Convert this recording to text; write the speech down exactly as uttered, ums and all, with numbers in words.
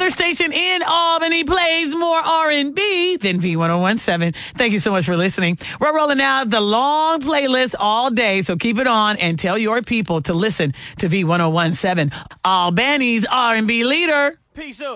other station in Albany plays more R and B than V ten seventeen. Thank you so much for listening. We're rolling out the long playlist all day, so keep it on and tell your people to listen to V ten seventeen, Albany's R and B leader. Peace up.